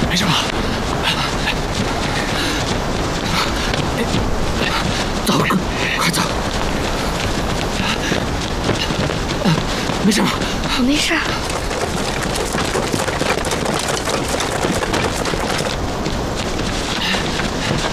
没事吧？走，快走！没事吧？ 我没事。